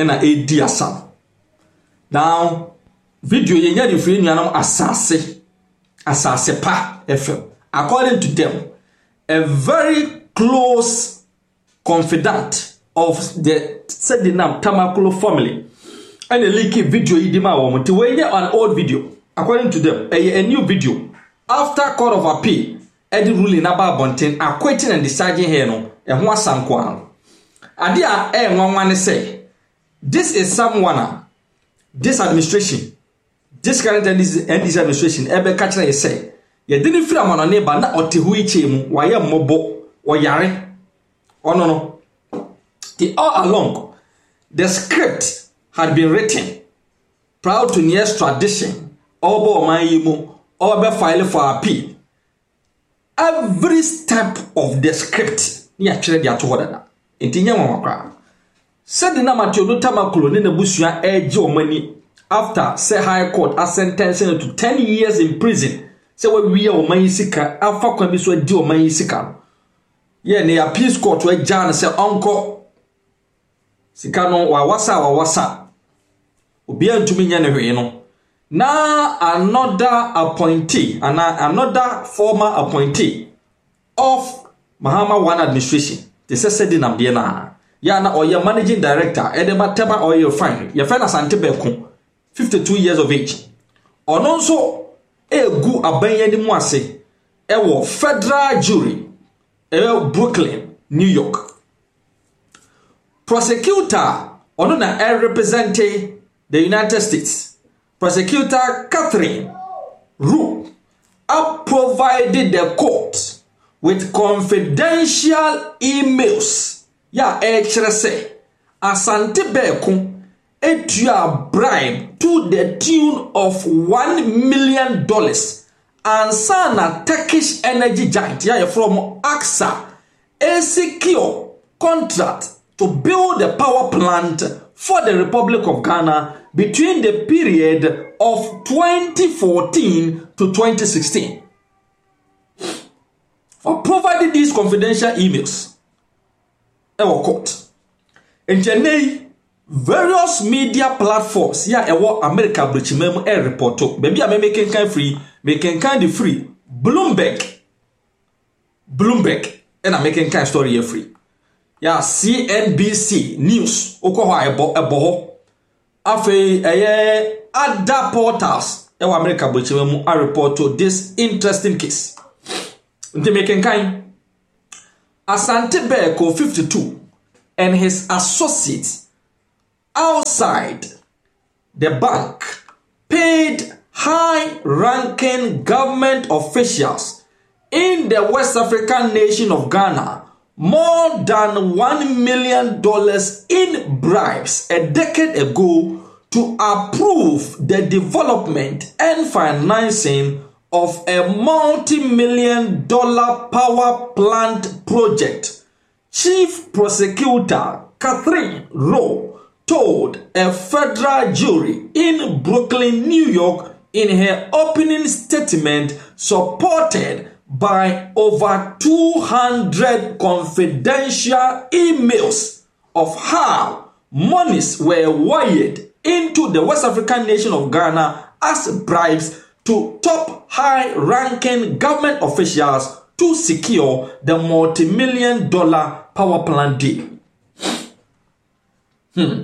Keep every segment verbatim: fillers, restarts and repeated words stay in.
ena edi asam. Now video ye nya di free nuanam asase asase pa F M. According to them, a very close confidant of the Sedinam Tamaklo family and a leaky video idima woman to weigh an old video. According to them, a, a new video after court of appeal Eddie ruling about Bonten acquitting and deciding here no and one some kwan. Adia eh one one say this is someone this administration this current and this, and this administration ebe catching you say ye didn't feel amon neighbor na otehu iche mu waye mobo or yare. Oh no no. The all along the script had been written proud to near tradition obo omayimu obe file for appeal. Every step of the script ni actually dia to order. Intinya mama said the nama to Tamaklo in the busua edge omani after say high court a sentencing to ten years in prison. Say we are omani sika alpha kwami so di omani sika. Ye ne appeals court we jan say uncle sika no wa wasa wa wasa. Obi antumi nya ne hwe no. Now another appointee and another former appointee of Mahama One administration. They said dinam dia na. Ya na oye managing director Edema Tema Oil Refinery. Your friend Asante Beku, fifty-two years of age. Ono nso egu abanye ni mu ase e wo federal jury e Brooklyn, New York. Prosecutor ono na e represent the United States. Prosecutor Catherine Roux have provided the court with confidential emails. Ya actually say Asante Beku etua bribe to the tune of one million dollars and sana Turkish energy giant ya from A X A a secure contract to build a power plant for the Republic of Ghana between the period of twenty fourteen to twenty sixteen. For providing these confidential emails, our court. In Chennai, various media platforms, yeah, ewo America Brichimem air report. Baby, I'm making kind free, making kind of free. Bloomberg, Bloomberg, and I'm making kind story here free. Yeah, C N B C News, Okoha ebo ebo. Afe eye other portals ewa America Brichimem a report to this interesting case. Nti making kind Asante Beku fifty-two and his associates outside the bank paid high-ranking government officials in the West African nation of Ghana more than one million dollars in bribes a decade ago to approve the development and financing of a multi-million dollar power plant project. Chief Prosecutor Catherine Roux told a federal jury in Brooklyn, New York in her opening statement supported by over two hundred confidential emails of how monies were wired into the West African nation of Ghana as bribes to top high-ranking government officials to secure the multi-million dollar power plant deal. Hmm.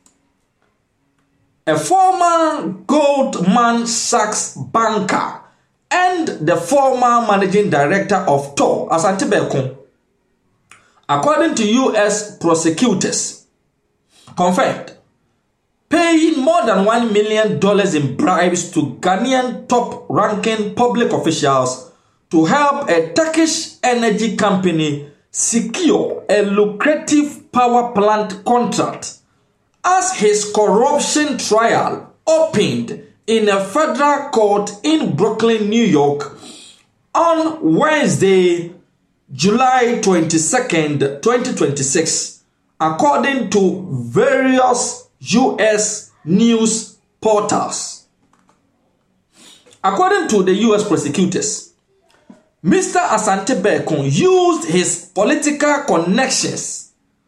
A former Goldman Sachs banker and the former managing director of T O R, Asante Beku, according to U S prosecutors, confirmed paying more than one million dollars in bribes to Ghanaian top-ranking public officials to help a Turkish energy company secure a lucrative power plant contract as his corruption trial opened in a federal court in Brooklyn, New York on Wednesday, July twenty-second, twenty twenty-six, according to various U S news portals. According to the U S prosecutors, Mister Asante Beku used his political connections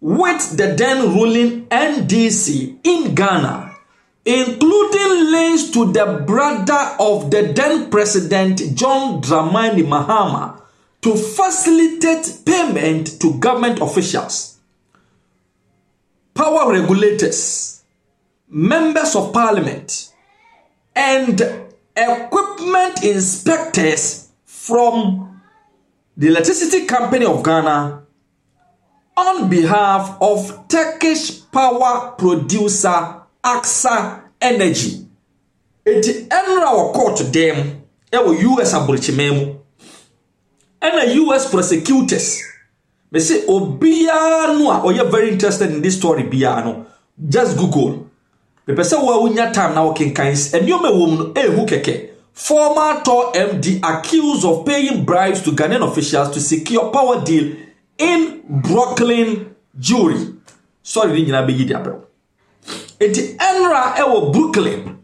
with the then ruling N D C in Ghana, including links to the brother of the then president John Dramani Mahama to facilitate payment to government officials, power regulators, members of parliament, and equipment inspectors from the Electricity Company of Ghana on behalf of Turkish power producer AXA Energy. Eti enra wa court dem e wo U S abolichimemu and the U S prosecutors. Me say obiya no a oye very interested in this story biya no, just Google. Me pese wo awunya time na wo kinkans eniome wom no ehu keke. Former T O R M D accused of paying bribes to Ghanaian officials to secure power deal in Brooklyn jury. Sorry, ni nyina be yidi abro. Eti enra ewo Brooklyn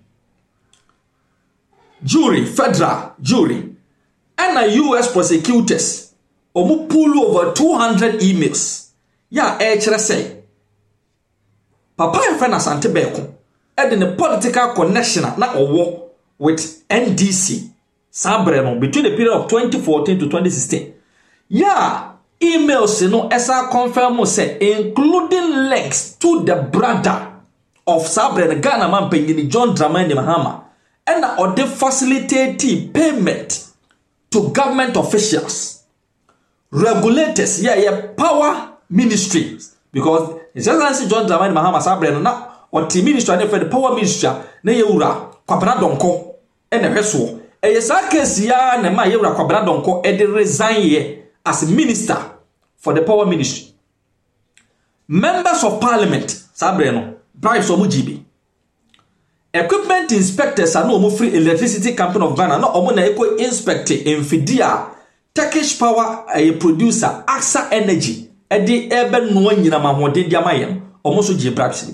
jury, federal jury, and the U S prosecutors omu pull over two hundred emails. Ya e chere say papa e friend Asante Beko e the political connection na owo with N D C Sabreno between the period of twenty fourteen to twenty sixteen. Yeah, emails no esa confirm say including links to the brother of Sabreno Ghana man pengini John Dramani Mahama and or the facilitate payment to government officials, regulators, yeah, yeah, power ministries, because it's just John Dramani Mahama Sabreno na or the ministry and for the power ministry na yewura kwabra donko ene hweso e yesa case ya na ma yewura kwabra donko e de resign ye as minister for the power ministry. Members of parliament Sabreno bribes omu G B. Equipment inspectors are no more free Electricity Company of Ghana, no omo na eco inspector Infidia Turkish power a producer AXA Energy e di ebe no nyina ma hoden dia mayem omo so je bribes.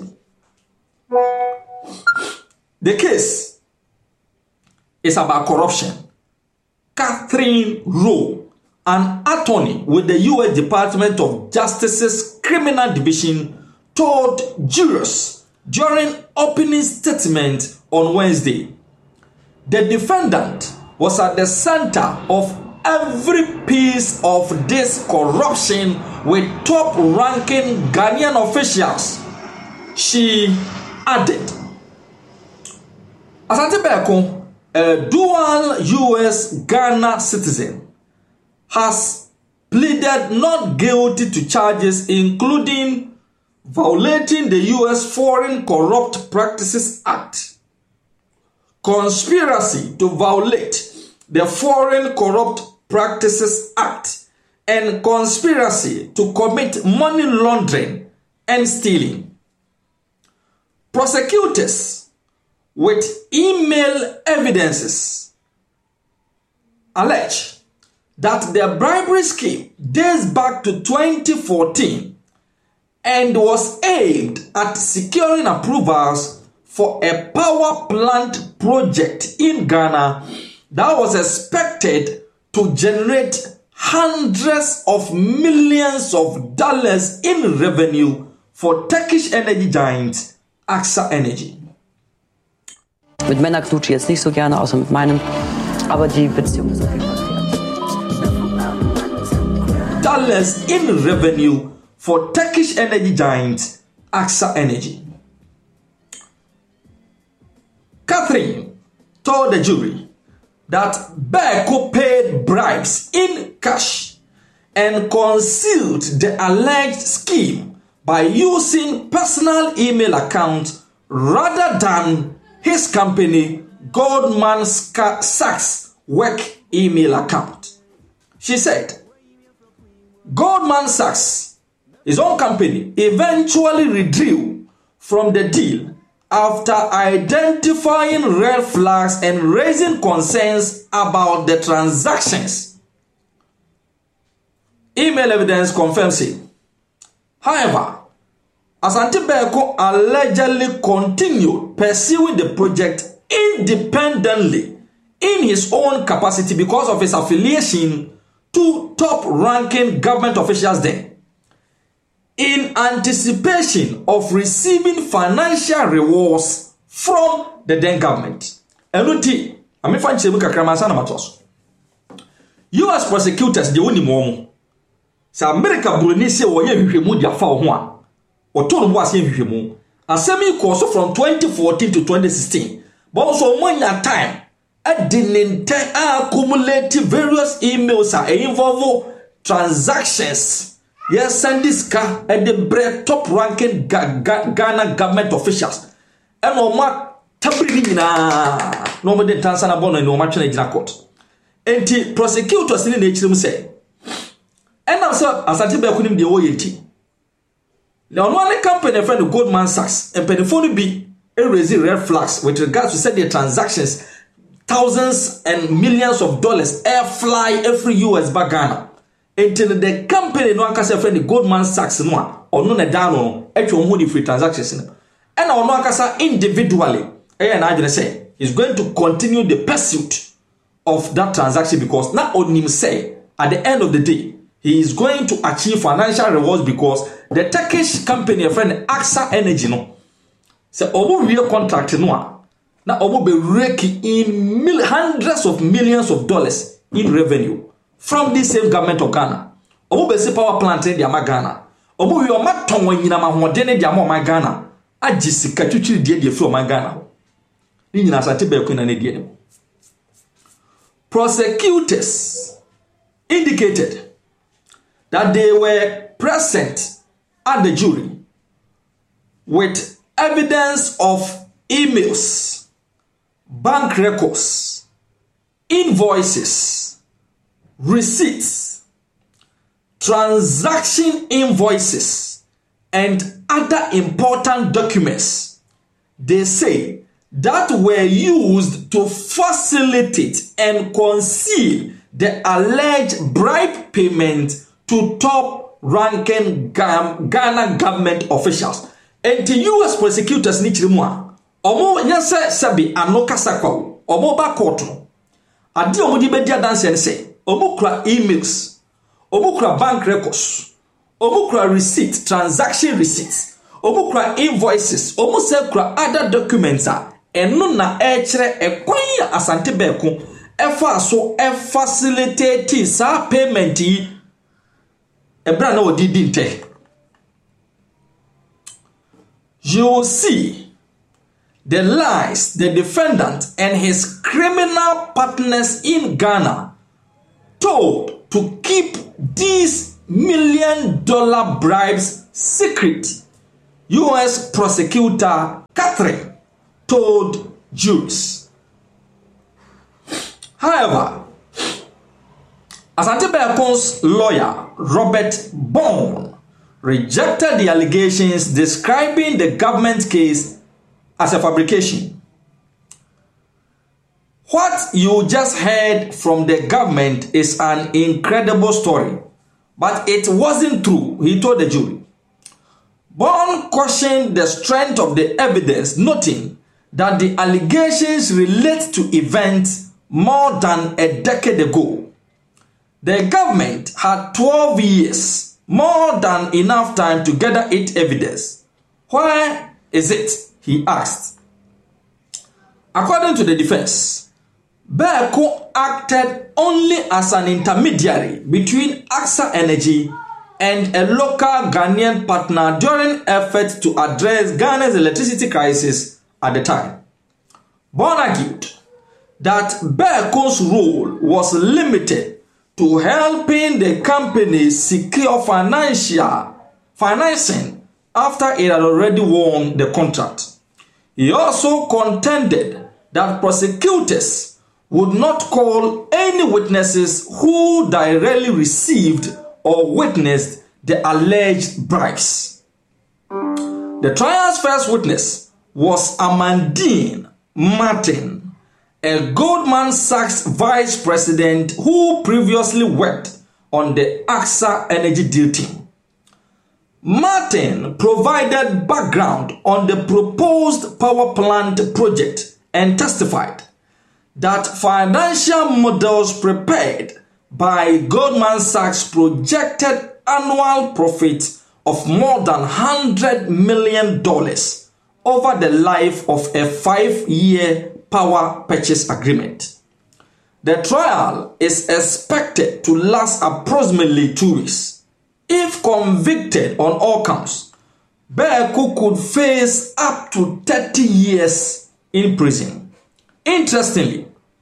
The case is about corruption. Catherine Rowe, an attorney with the U S Department of Justice's Criminal Division, told jurors during opening statement on Wednesday, the defendant was at the center of every piece of this corruption with top-ranking Ghanaian officials. She added, Asante Beko, a dual U S Ghana citizen, has pleaded not guilty to charges including violating the U S Foreign Corrupt Practices Act, conspiracy to violate the Foreign Corrupt Practices Act, and conspiracy to commit money laundering and stealing. Prosecutors with email evidences allege that the bribery scheme dates back to twenty fourteen and was aimed at securing approvals for a power plant project in Ghana that was expected to generate hundreds of millions of dollars in revenue for Turkish energy giant AXA Energy. Mit Männerknutsch jetzt nicht so gerne, außer mit meinem, aber die Beziehung ist auf jeden Fall. Dollars in revenue for Turkish energy giant AXA Energy. Catherine told the jury that Beko paid bribes in cash and concealed the alleged scheme by using personal email accounts rather than his company Goldman Sachs work email account. She said, Goldman Sachs, his own company, eventually withdrew from the deal after identifying red flags and raising concerns about the transactions. Email evidence confirms it. However, Asante Beko allegedly continued pursuing the project independently in his own capacity because of his affiliation to top-ranking government officials there. in anticipation of receiving financial rewards from the then government. Enuti, I mean, find Chebuka Kramasana Matos. U S prosecutors, the only mom. Sa America Burinese or Yemudia for one. Or told was Yemu. A semi course from twenty fourteen to twenty sixteen. But also one year time. A didn't accumulate various emails are involve transactions. Yes, send this car at the bread top ranking Ghana government officials. And no more tabri no more than Tanzania born and no much in a court. And the prosecutors in the nature say, and I'm so as I tell you, the O E T. Now, one company friend of Goldman Sachs and Pennyphone be a raising red flags with regards to set their transactions, thousands and millions of dollars air fly every U S back Ghana. Until the company no akasa friend the Goldman Sachs no or no na down etwe ho di free transactions no and no akasa individually eh na agene say he's going to continue the pursuit of that transaction because na onim say at the end of the day he is going to achieve financial rewards because the Turkish company friend AXA Energy no say obo real contract no na obo be rake in mil hundreds of millions of dollars in revenue from this same government of Ghana. Omo besi power plant in the Ghana. Omo wi oma ton wanyina ma hoden de ama ma Ghana. Agi sika twitwiri die die from Ghana. Ni nyina asate be ku na ne die ne. Prosecutors indicated that they were present at the jury with evidence of emails, bank records, invoices, receipts, transaction invoices, and other important documents, they say, that were used to facilitate and conceal the alleged bribe payment to top-ranking Ghana government officials. And the U S prosecutors ni chirimwa, omo nyase sabi anokasa kwa, omo ba court no. Adi omo di bedia dance and say, Omukra emails, Omukra bank records, Omukra receipts, transaction receipts, Omukra invoices, Omusekra other documents are, and no na echere ekwanya asante beko, efa so e facilitate sa payment yi, ebra na odi dinte. You will see the lies the defendant and his criminal partners in Ghana told to keep these million dollar bribes secret. U S prosecutor Catherine told juries. However, Asante Beko's lawyer Robert Bond rejected the allegations describing the government case as a fabrication. What you just heard from the government is an incredible story, but it wasn't true, he told the jury. Bond cautioned the strength of the evidence, noting that the allegations relate to events more than a decade ago. The government had twelve years, more than enough time to gather its evidence. Where is it? He asked. According to the defense, Beko acted only as an intermediary between AXA Energy and a local Ghanaian partner during efforts to address Ghana's electricity crisis at the time. Bond argued that Beko's role was limited to helping the company secure financial financing after it had already won the contract. He also contended that prosecutors would not call any witnesses who directly received or witnessed the alleged bribes. The trial's first witness was Amandine Martin, a Goldman Sachs vice president who previously worked on the AXA Energy deal team. Martin provided background on the proposed power plant project and testified that financial models prepared by Goldman Sachs projected annual profit of more than one hundred million dollars over the life of a five-year power purchase agreement. The trial is expected to last approximately two weeks. If convicted on all counts, Beko could face up to thirty years in prison. Interestingly,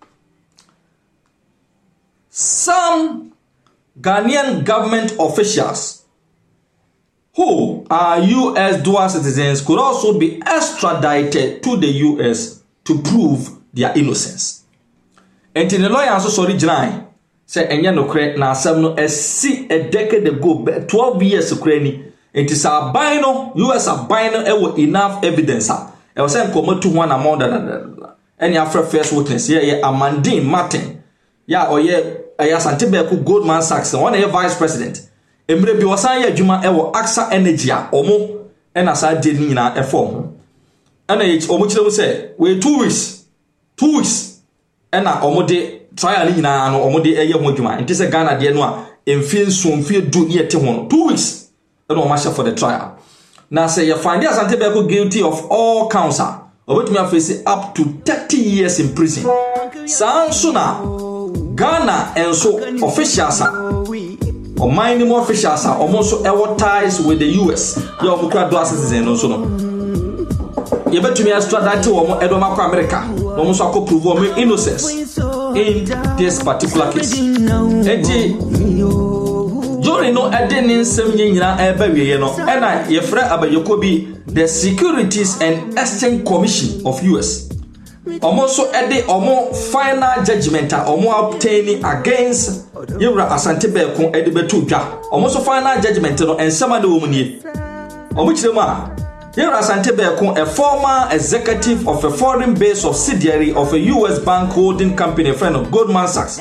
some Ghanaian government officials who are U S dual citizens could also be extradited to the U S to prove their innocence. And in the lawyer also sorry Janai say enye no kre na asem no esi a decade ago twelve years krani it is a bino U S a bino e enough evidence ah e was say nkomo to one amount that any after first witness here yeah, Amandine Martin yeah or yeah Asante Beko Goldman Sachs one a vice president emre bi wasan ya adwuma e wo AXA Energy a omo e na sa de ni na e form ana e omo kire mu say we two weeks two weeks e na omo de trial ni na no omo de e ye ho adwuma enti se Ghana de no a emfie nso mfie du ni ete ho two weeks e no ma for the trial na say you find Asante Beko guilty of all counts obetumi afese up to thirty years in prison sanso na Ghana and so officials or mining officials are almost ever ties with the U S. You have to do citizen also no. You bet to me extradite to Edomako America. Almost I could prove my innocence in this particular case. Eji during no adenin sem nyina eba wiye no and I yefra abayokobi the Securities and Exchange Commission of U S. Almost at the omo final judgment omo obtaining against Yura Asante Beko Edibetu Dwa. Almost final judgment no ensama de womuni. Omo chirema Yura Asante Beko, a former executive of a foreign-based subsidiary of a U S bank holding company, a friend of Goldman Sachs.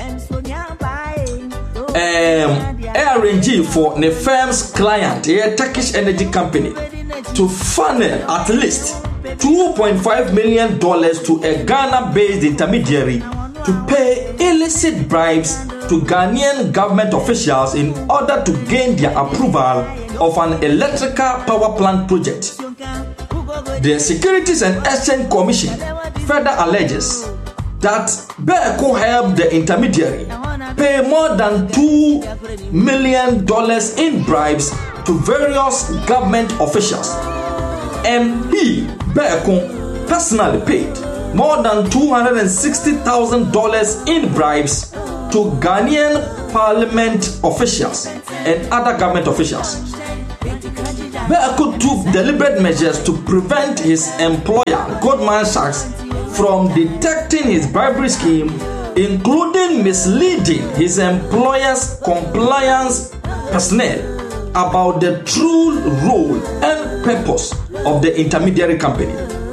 Um, arranging for the firm's client, a Turkish energy company, to funnel at least two point five million dollars to a Ghana-based intermediary to pay illicit bribes to Ghanaian government officials in order to gain their approval of an electrical power plant project. The Securities and Exchange Commission further alleges that Beko helped the intermediary pay more than two million dollars in bribes to various government officials, and he, Beko, personally paid more than two hundred sixty thousand dollars in bribes to Ghanaian parliament officials and other government officials. Beko took deliberate measures to prevent his employer, Goldman Sachs, from detecting his bribery scheme, including misleading his employer's compliance personnel about the true role and purpose of the intermediary company.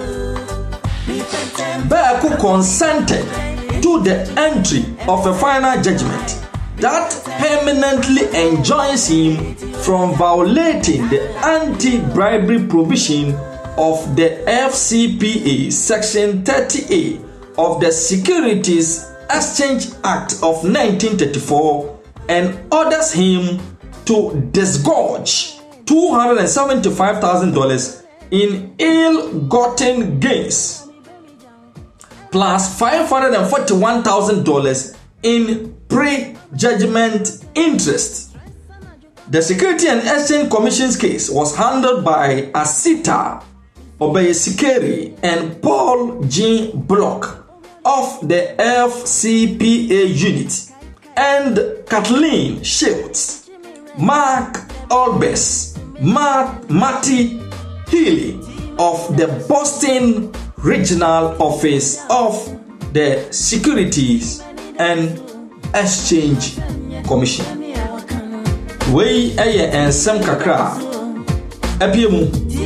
Beko consented to the entry of a final judgment that permanently enjoins him from violating the anti-bribery provision of the F C P A Section thirty A of the Securities Exchange Act of nineteen thirty-four and orders him to disgorge two hundred seventy-five thousand dollars in ill-gotten gains plus five hundred forty-one thousand dollars in pre-judgment interest. The Security and Exchange Commission's case was handled by Asita Obeyesikeri and Paul G. Block of the F C P A unit and Kathleen Schultz, Mark Albers, Matt, Matty Healy of the Boston Regional Office of the Securities and Exchange Commission. We aye ensem kakra apiemu